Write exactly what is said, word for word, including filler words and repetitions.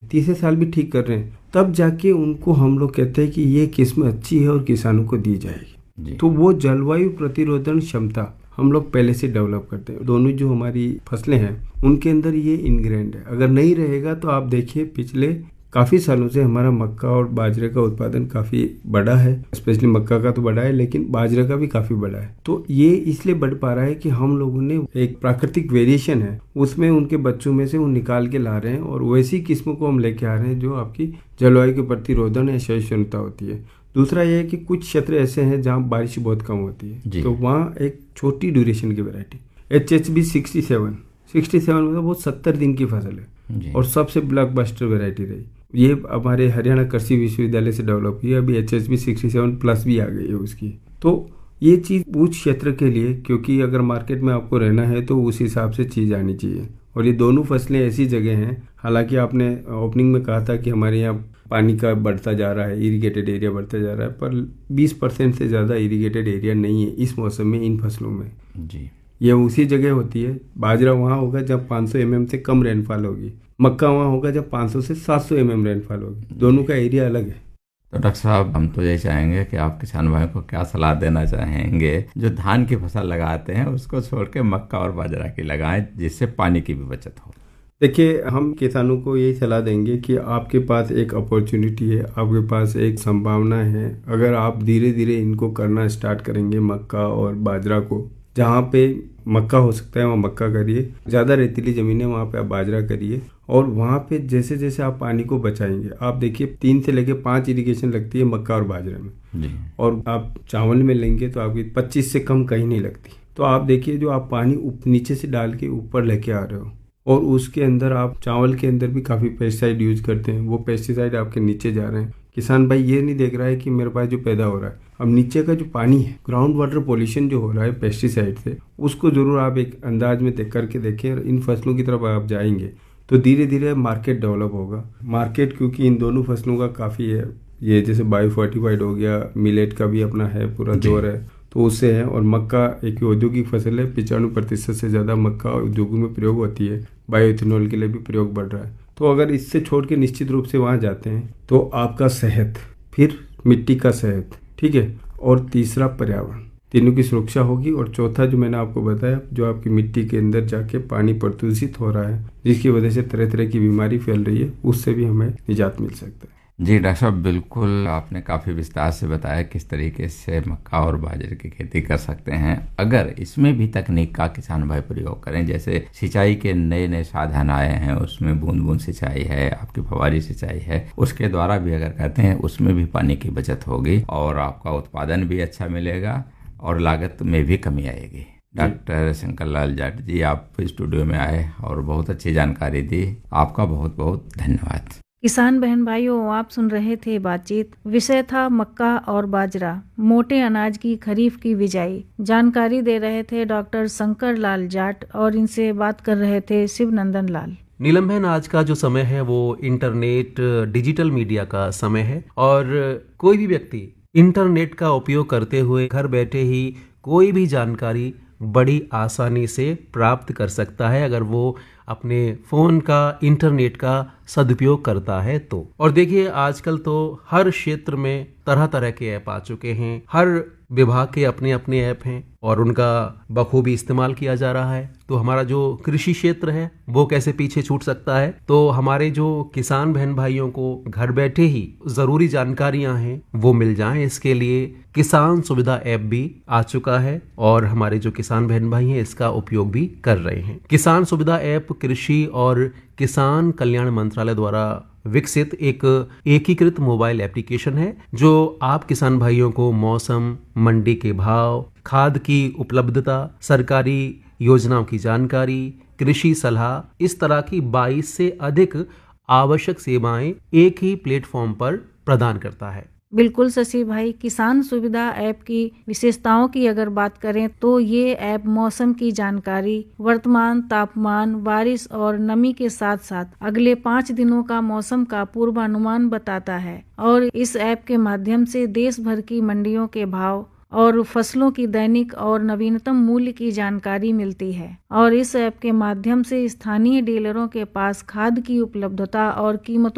तीसरे साल भी ठीक कर रहे हैं, तब जाके उनको हम लोग कहते हैं कि ये किस्म अच्छी है और किसानों को दी जाएगी। तो वो जलवायु प्रतिरोधन क्षमता हम लोग पहले से डेवलप करते हैं। दोनों जो हमारी फसलें हैं उनके अंदर ये इनग्रेंड है। अगर नहीं रहेगा तो आप देखिए पिछले काफ़ी सालों से हमारा मक्का और बाजरे का उत्पादन काफ़ी बड़ा है, स्पेशली मक्का का तो बड़ा है लेकिन बाजरे का भी काफ़ी बड़ा है। तो ये इसलिए बढ़ पा रहा है कि हम लोगों ने एक प्राकृतिक वेरिएशन है उसमें उनके बच्चों में से वो निकाल के ला रहे हैं और वैसी किस्मों को हम लेके आ रहे हैं जो आपकी जलवायु के प्रतिरोधन या सहिष्णुता होती है। दूसरा ये है कि कुछ क्षेत्र ऐसे हैं जहाँ बारिश बहुत कम होती है, तो वहाँ एक छोटी ड्यूरेशन की variety H H B sixty seven sixty seven मतलब वो सत्तर दिन की फसल है और सबसे ब्लॉकबस्टर वैरायटी रही। ये हमारे हरियाणा कृषि विश्वविद्यालय से डेवलप हुई है। अभी H H B sixty seven plus भी आ गई है उसकी। तो ये चीज़ उस क्षेत्र के लिए, क्योंकि अगर मार्केट में आपको रहना है तो उस हिसाब से चीज़ आनी चाहिए। और ये दोनों फसलें ऐसी जगह हैं, हालांकि आपने ओपनिंग में कहा था कि हमारे यहाँ पानी का बढ़ता जा रहा है, इरिगेटेड एरिया बढ़ता जा रहा है, पर बीस परसेंट से ज़्यादा इरिगेटेड एरिया नहीं है इस मौसम में इन फसलों में जी। ये उसी जगह होती है। बाजरा वहाँ होगा जब पाँच सौ एम एम से कम रेनफॉल होगी, मक्का वहाँ होगा जब पाँच सौ से सात सौ एम एम रेनफॉल होगी। दोनों का एरिया अलग है। तो डॉक्टर साहब, हम तो ये चाहेंगे कि आप किसान भाइयों को क्या सलाह देना चाहेंगे जो धान की फसल लगाते हैं उसको छोड़ के मक्का और बाजरा की लगाएं जिससे पानी की भी बचत हो। देखिए, हम किसानों को यही सलाह देंगे कि आपके पास एक अपॉर्चुनिटी है, आपके पास एक संभावना है। अगर आप धीरे धीरे इनको करना स्टार्ट करेंगे, मक्का और बाजरा को, जहाँ पे मक्का हो सकता है वहाँ मक्का करिए, ज़्यादा रेतीली ज़मीन है वहाँ पे आप बाजरा करिए। और वहाँ पे जैसे जैसे आप पानी को बचाएंगे, आप देखिए तीन से लेके पाँच इरिगेशन लगती है मक्का और बाजरे में जी। और आप चावल में लेंगे तो आपकी पच्चीस से कम कहीं नहीं लगती। तो आप देखिए जो आप पानी नीचे से डाल के ऊपर लेके आ रहे हो और उसके अंदर आप चावल के अंदर भी काफ़ी पेस्टिसाइड यूज करते हैं, वो पेस्टिसाइड आपके नीचे जा रहे हैं। किसान भाई ये नहीं देख रहा है कि मेरे पास जो पैदा हो रहा है, अब नीचे का जो पानी है, ग्राउंड वाटर पोल्यूशन जो हो रहा है पेस्टिसाइड से, उसको जरूर आप एक अंदाज में देख करके देखें। और इन फसलों की तरफ आप जाएंगे तो धीरे धीरे मार्केट डेवलप होगा। मार्केट क्योंकि इन दोनों फसलों का काफ़ी है, ये जैसे बायो फोर्टिफाइड हो गया, मिलेट का भी अपना है, पूरा जोर है, तो उससे है। और मक्का एक औद्योगिक फसल है, पचानवे प्रतिशत से ज़्यादा मक्का उद्योगों में प्रयोग होती है, बायो इथेनॉल के लिए भी प्रयोग बढ़ रहा है। तो अगर इससे छोड़ के निश्चित रूप से वहाँ जाते हैं तो आपका सेहत, फिर मिट्टी का सेहत, ठीक है, और तीसरा पर्यावरण, तीनों की सुरक्षा होगी। और चौथा जो मैंने आपको बताया, जो आपकी मिट्टी के अंदर जाके पानी प्रदूषित हो रहा है जिसकी वजह से तरह तरह की बीमारी फैल रही है, उससे भी हमें निजात मिल सकता है। जी डॉक्टर साहब, बिल्कुल आपने काफ़ी विस्तार से बताया किस तरीके से मक्का और बाजरे की खेती कर सकते हैं। अगर इसमें भी तकनीक का किसान भाई प्रयोग करें, जैसे सिंचाई के नए नए साधन आए हैं, उसमें बूंद बूंद सिंचाई है, आपकी फवारी सिंचाई है, उसके द्वारा भी अगर करते हैं उसमें भी पानी की बचत होगी और आपका उत्पादन भी अच्छा मिलेगा और लागत में भी कमी आएगी। डॉक्टर शंकर लाल जाट जी, आप स्टूडियो में आए और बहुत अच्छी जानकारी दी, आपका बहुत बहुत धन्यवाद। किसान बहन भाइयों, आप सुन रहे थे बातचीत। विषय था मक्का और बाजरा, मोटे अनाज की खरीफ की बिजाई। जानकारी दे रहे थे डॉक्टर शंकर लाल जाट और इनसे बात कर रहे थे शिवनंदन लाल। नीलम बहन, आज का जो समय है वो इंटरनेट डिजिटल मीडिया का समय है और कोई भी व्यक्ति इंटरनेट का उपयोग करते हुए घर बैठे ही कोई भी जानकारी बड़ी आसानी से प्राप्त कर सकता है अगर वो अपने फ़ोन का, इंटरनेट का सदुपयोग करता है तो। और देखिए, आजकल तो हर क्षेत्र में तरह तरह के ऐप आ चुके हैं, हर विभाग के अपने अपने ऐप हैं और उनका बखूबी इस्तेमाल किया जा रहा है। तो हमारा जो कृषि क्षेत्र है वो कैसे पीछे छूट सकता है। तो हमारे जो किसान बहन भाइयों को घर बैठे ही ज़रूरी जानकारियां हैं वो मिल जाएं, इसके लिए किसान सुविधा ऐप भी आ चुका है और हमारे जो किसान बहन भाई हैं इसका उपयोग भी कर रहे हैं। किसान सुविधा ऐप कृषि और किसान कल्याण मंत्रालय द्वारा विकसित एक एकीकृत मोबाइल एप्लीकेशन है जो आप किसान भाइयों को मौसम, मंडी के भाव, खाद की उपलब्धता, सरकारी योजनाओं की जानकारी, कृषि सलाह, इस तरह की बाईस से अधिक आवश्यक सेवाएं एक ही प्लेटफॉर्म पर प्रदान करता है। बिल्कुल शशि भाई, किसान सुविधा ऐप की विशेषताओं की अगर बात करें तो ये ऐप मौसम की जानकारी, वर्तमान तापमान, बारिश और नमी के साथ साथ अगले पाँच दिनों का मौसम का पूर्वानुमान बताता है। और इस ऐप के माध्यम से देश भर की मंडियों के भाव और फसलों की दैनिक और नवीनतम मूल्य की जानकारी मिलती है। और इस ऐप के माध्यम से स्थानीय डीलरों के पास खाद की उपलब्धता और कीमतों